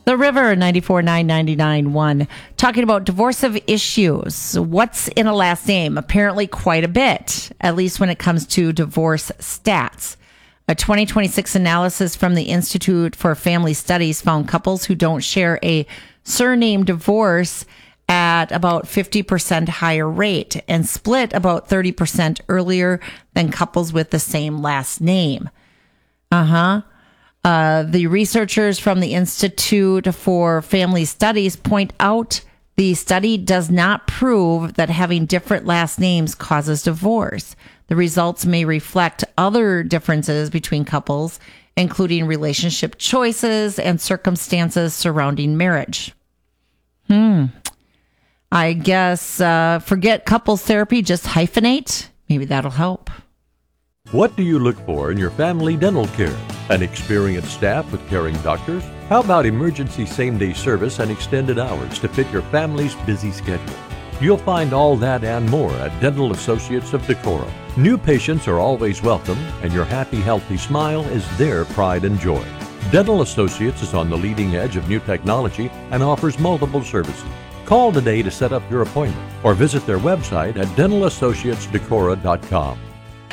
The River, 94.999.1. Talking about divorcive issues. What's in a last name? Apparently quite a bit, at least when it comes to divorce stats. A 2026 analysis from the Institute for Family Studies found couples who don't share a surname divorce at about 50% higher rate and split about 30% earlier than couples with the same last name. The researchers from the Institute for Family Studies point out the study does not prove that having different last names causes divorce. The results may reflect other differences between couples, including relationship choices and circumstances surrounding marriage. I guess forget couples therapy, just hyphenate. Maybe that'll help. What do you look for in your family dental care? An experienced staff with caring doctors? How about emergency same-day service and extended hours to fit your family's busy schedule? You'll find all that and more at Dental Associates of Decorah. New patients are always welcome, and your happy, healthy smile is their pride and joy. Dental Associates is on the leading edge of new technology and offers multiple services. Call today to set up your appointment or visit their website at dentalassociatesdecorah.com.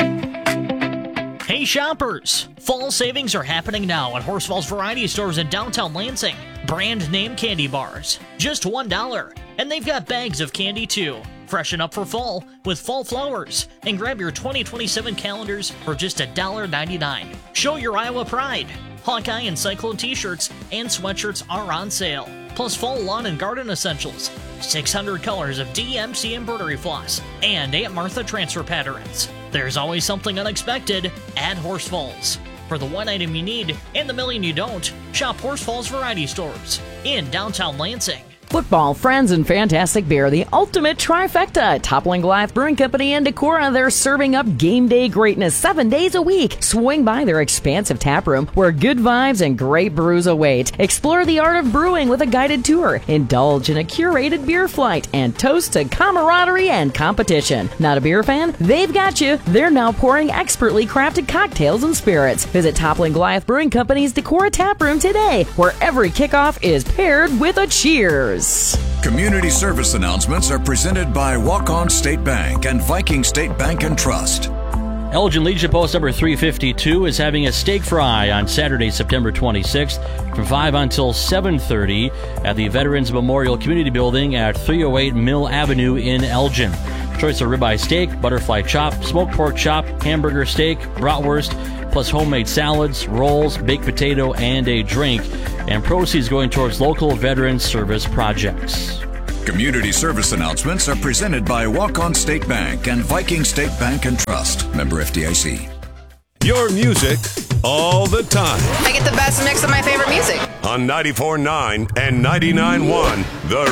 Hey shoppers! Fall savings are happening now at Horsfall's Variety Stores in downtown Lansing. Brand name candy bars, just $1. And they've got bags of candy too. Freshen up for fall with fall flowers and grab your 2027 calendars for just $1.99. Show your Iowa pride. Hawkeye and Cyclone t-shirts and sweatshirts are on sale. Plus fall lawn and garden essentials, 600 colors of DMC embroidery floss, and Aunt Martha transfer patterns. There's always something unexpected at Horsfalls. For the one item you need and the million you don't, shop Horsfalls Variety Stores in downtown Lansing. Football, friends, and fantastic beer, the ultimate trifecta. Toppling Goliath Brewing Company and Decorah, they're serving up game day greatness 7 days a week. Swing by their expansive tap room where good vibes and great brews await. Explore the art of brewing with a guided tour. Indulge in a curated beer flight and toast to camaraderie and competition. Not a beer fan? They've got you. They're now pouring expertly crafted cocktails and spirits. Visit Toppling Goliath Brewing Company's Decorah tap room today, where every kickoff is paired with a cheers. Community service announcements are presented by Walk-On State Bank and Viking State Bank and Trust. Elgin Legion Post number 352 is having a steak fry on Saturday, September 26th from 5 until 7:30 at the Veterans Memorial Community Building at 308 Mill Avenue in Elgin. Choice of ribeye steak, butterfly chop, smoked pork chop, hamburger steak, bratwurst, plus homemade salads, rolls, baked potato, and a drink. And proceeds going towards local veterans service projects. Community service announcements are presented by Walk-On State Bank and Viking State Bank and Trust. Member FDIC. Your music all the time. I get the best mix of my favorite music. On 94.9 and 99.1, The